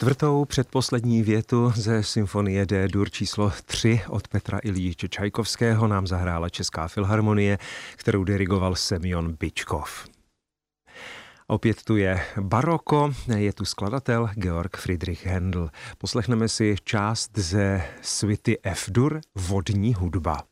Čtvrtou předposlední větu ze symfonie D-dur číslo 3 od Petra Iljiče Čajkovského nám zahrála Česká filharmonie, kterou dirigoval Semjon Byčkov. Opět tu je baroko, je tu skladatel Georg Friedrich Händel. Poslechneme si část ze suity F-dur Vodní hudba.